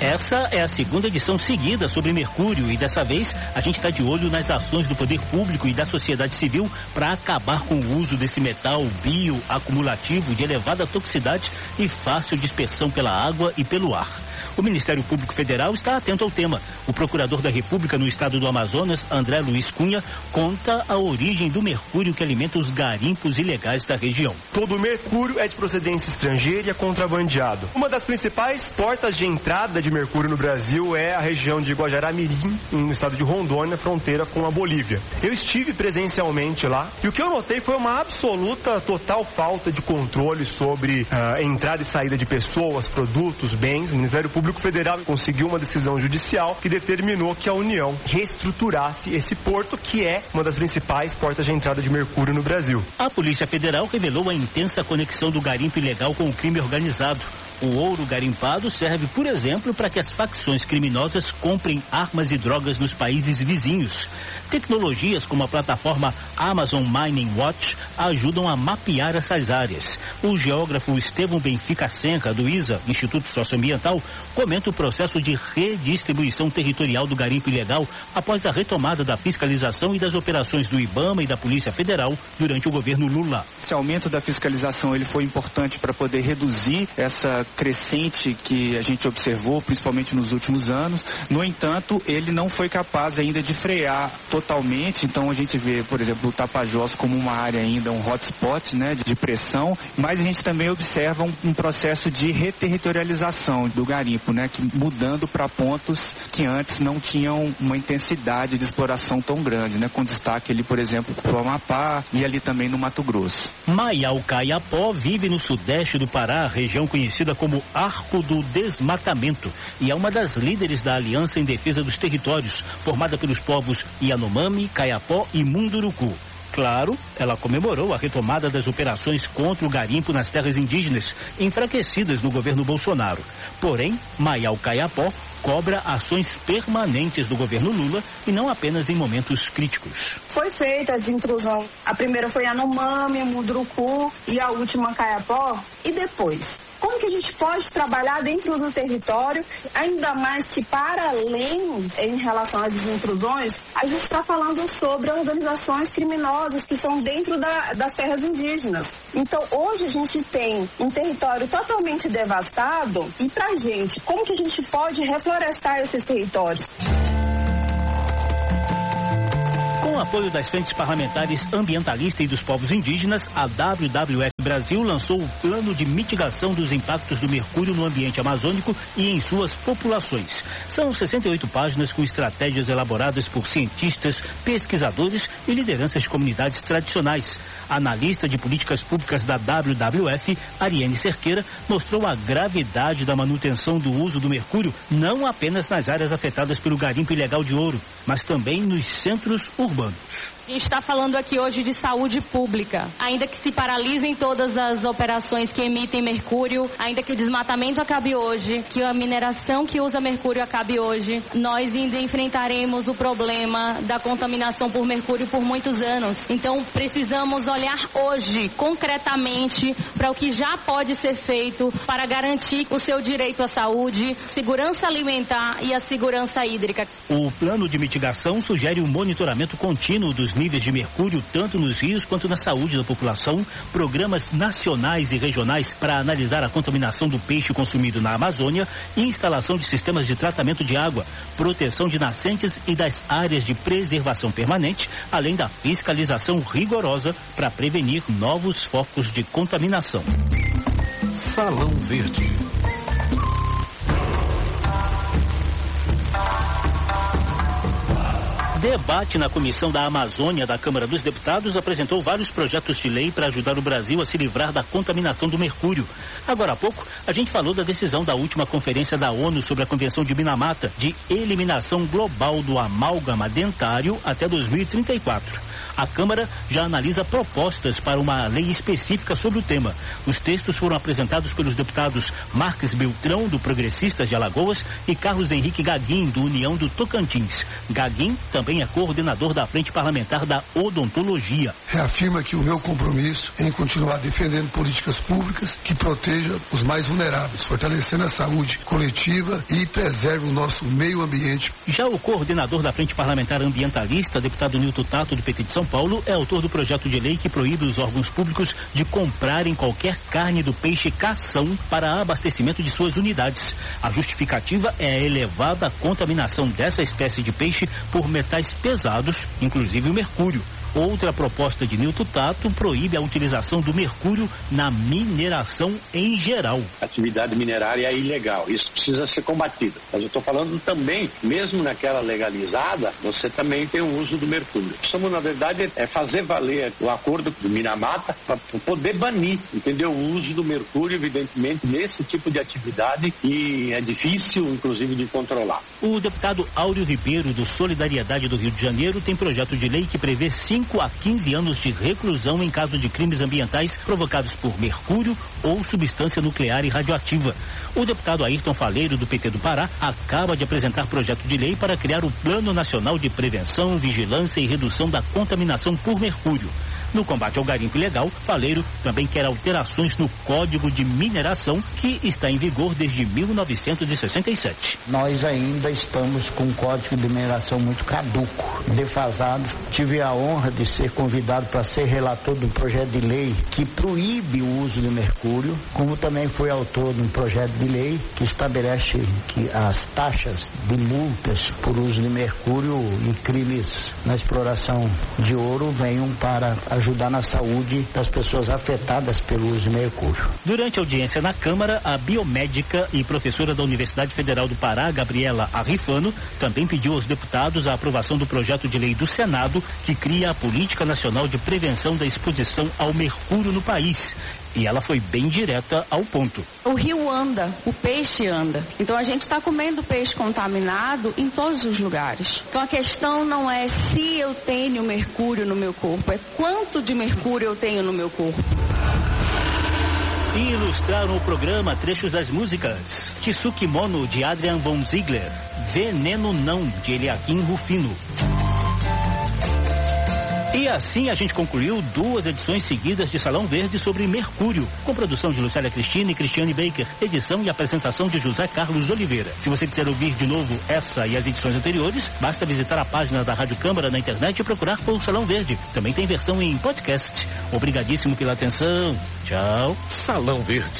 Essa é a segunda edição seguida sobre mercúrio e dessa vez a gente está de olho nas ações do poder público e da sociedade civil para acabar com o uso desse metal bioacumulativo de elevada toxicidade e fácil dispersão pela água e pelo ar. O Ministério Público Federal está atento ao tema. O procurador da República no estado do Amazonas, André Luiz Cunha, conta a origem do mercúrio que alimenta os garimpos ilegais da região. Todo o mercúrio é de procedência estrangeira e é contrabandeado. Uma das principais portas de entrada de mercúrio no Brasil é a região de Guajará-Mirim, no estado de Rondônia, fronteira com a Bolívia. Eu estive presencialmente lá e o que eu notei foi uma absoluta, total falta de controle sobre a entrada e saída de pessoas, produtos, bens. O Ministério Público Federal conseguiu uma decisão judicial que determinou que a União reestruturasse esse porto, que é uma das principais portas de entrada de mercúrio no Brasil. A Polícia Federal revelou a intensa conexão do garimpo ilegal com o crime organizado. O ouro garimpado serve, por exemplo, para que as facções criminosas comprem armas e drogas nos países vizinhos. Tecnologias como a plataforma Amazon Mining Watch ajudam a mapear essas áreas. O geógrafo Estevão Benfica Senca, do ISA, Instituto Socioambiental, comenta o processo de redistribuição territorial do garimpo ilegal após a retomada da fiscalização e das operações do IBAMA e da Polícia Federal durante o governo Lula. Esse aumento da fiscalização ele foi importante para poder reduzir essa crescente que a gente observou, principalmente nos últimos anos. No entanto, ele não foi capaz ainda de frear totalmente. Então a gente vê, por exemplo, o Tapajós como uma área ainda, um hotspot, né, de pressão, mas a gente também observa um processo de reterritorialização do garimpo, né, que mudando para pontos que antes não tinham uma intensidade de exploração tão grande, né, com destaque ali, por exemplo, para o Amapá e ali também no Mato Grosso. Maial Caiapó vive no sudeste do Pará, região conhecida como Arco do Desmatamento, e é uma das líderes da Aliança em Defesa dos Territórios, formada pelos povos Yanomami, Caiapó e Munduruku. Claro, ela comemorou a retomada das operações contra o garimpo nas terras indígenas, enfraquecidas no governo Bolsonaro. Porém, Maial Caiapó cobra ações permanentes do governo Lula e não apenas em momentos críticos. Foi feita as intrusões. A primeira foi Yanomami, Munduruku e a última Caiapó. E depois? Como que a gente pode trabalhar dentro do território, ainda mais que para além, em relação às intrusões, a gente está falando sobre organizações criminosas que são dentro das terras indígenas. Então, hoje a gente tem um território totalmente devastado e pra gente, como que a gente pode reflorestar esses territórios? Com o apoio das frentes parlamentares ambientalista e dos povos indígenas, a WWF Brasil lançou o Plano de Mitigação dos Impactos do Mercúrio no Ambiente Amazônico e em suas populações. São 68 páginas com estratégias elaboradas por cientistas, pesquisadores e lideranças de comunidades tradicionais. A analista de políticas públicas da WWF, Ariane Cerqueira, mostrou a gravidade da manutenção do uso do mercúrio não apenas nas áreas afetadas pelo garimpo ilegal de ouro, mas também nos centros urbanos. A gente está falando aqui hoje de saúde pública. Ainda que se paralisem todas as operações que emitem mercúrio, ainda que o desmatamento acabe hoje, que a mineração que usa mercúrio acabe hoje, nós ainda enfrentaremos o problema da contaminação por mercúrio por muitos anos. Então precisamos olhar hoje, concretamente, para o que já pode ser feito para garantir o seu direito à saúde, segurança alimentar e a segurança hídrica. O plano de mitigação sugere um monitoramento contínuo dos níveis de mercúrio, tanto nos rios quanto na saúde da população, programas nacionais e regionais para analisar a contaminação do peixe consumido na Amazônia e instalação de sistemas de tratamento de água, proteção de nascentes e das áreas de preservação permanente, além da fiscalização rigorosa para prevenir novos focos de contaminação. Salão Verde. Debate na Comissão da Amazônia da Câmara dos Deputados apresentou vários projetos de lei para ajudar o Brasil a se livrar da contaminação do mercúrio. Agora há pouco, a gente falou da decisão da última conferência da ONU sobre a Convenção de Minamata de eliminação global do amálgama dentário até 2034. A Câmara já analisa propostas para uma lei específica sobre o tema. Os textos foram apresentados pelos deputados Marques Beltrão, do Progressistas de Alagoas, e Carlos Henrique Gaguin, do União do Tocantins. Gaguin também também é coordenador da Frente Parlamentar da Odontologia. Reafirma que o meu compromisso é em continuar defendendo políticas públicas que protejam os mais vulneráveis, fortalecendo a saúde coletiva e preserve o nosso meio ambiente. Já o coordenador da Frente Parlamentar Ambientalista, deputado Nilton Tato, do PT de São Paulo, é autor do projeto de lei que proíbe os órgãos públicos de comprarem qualquer carne do peixe cação para abastecimento de suas unidades. A justificativa é a elevada contaminação dessa espécie de peixe por metais pesados, inclusive o mercúrio. Outra proposta de Nilton Tato proíbe a utilização do mercúrio na mineração em geral. A atividade minerária é ilegal, isso precisa ser combatido. Mas eu estou falando também, mesmo naquela legalizada, você também tem o uso do mercúrio. Precisamos, na verdade, fazer valer o acordo do Minamata para poder banir, entendeu? O uso do mercúrio, evidentemente, nesse tipo de atividade que é difícil, inclusive, de controlar. O deputado Áureo Ribeiro, do Solidariedade do Rio de Janeiro, tem projeto de lei que prevê 5 a 15 anos de reclusão em caso de crimes ambientais provocados por mercúrio ou substância nuclear e radioativa. O deputado Ayrton Faleiro, do PT do Pará, acaba de apresentar projeto de lei para criar o Plano Nacional de Prevenção, Vigilância e Redução da Contaminação por Mercúrio. No combate ao garimpo ilegal, Faleiro também quer alterações no Código de Mineração, que está em vigor desde 1967. Nós ainda estamos com um Código de Mineração muito caduco, defasado. Tive a honra de ser convidado para ser relator de um projeto de lei que proíbe o uso de mercúrio, como também fui autor de um projeto de lei que estabelece que as taxas de multas por uso de mercúrio em crimes na exploração de ouro venham para ajudar na saúde das pessoas afetadas pelo uso de mercúrio. Durante a audiência na Câmara, a biomédica e professora da Universidade Federal do Pará, Gabriela Arrifano, também pediu aos deputados a aprovação do projeto de lei do Senado que cria a Política Nacional de Prevenção da Exposição ao Mercúrio no país. E ela foi bem direta ao ponto. O rio anda, o peixe anda. Então a gente está comendo peixe contaminado em todos os lugares. Então a questão não é se eu tenho mercúrio no meu corpo, é quanto de mercúrio eu tenho no meu corpo. E ilustraram o programa trechos das músicas Tsuki Mono, de Adrian von Ziegler, Veneno Não, de Eliakim Rufino. E assim a gente concluiu 2 edições seguidas de Salão Verde sobre mercúrio, com produção de Lucélia Cristina e Cristiane Baker, edição e apresentação de José Carlos Oliveira. Se você quiser ouvir de novo essa e as edições anteriores, basta visitar a página da Rádio Câmara na internet e procurar por Salão Verde. Também tem versão em podcast. Obrigadíssimo pela atenção. Tchau. Salão Verde.